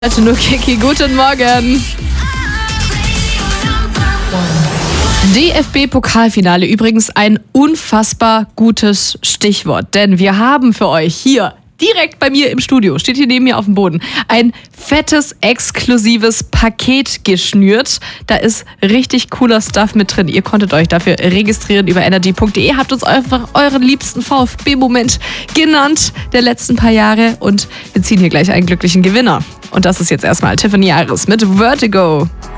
Heute nur Kiki, guten Morgen. DFB-Pokalfinale, übrigens ein unfassbar gutes Stichwort, denn wir haben für euch hier direkt bei mir im Studio, steht hier neben mir auf dem Boden, ein fettes, exklusives Paket geschnürt. Da ist richtig cooler Stuff mit drin. Ihr konntet euch dafür registrieren über energy.de, habt uns einfach euren liebsten VfB-Moment genannt der letzten paar Jahre und wir ziehen hier gleich einen glücklichen Gewinner. Und das ist jetzt erstmal Tiffany Iris mit Vertigo.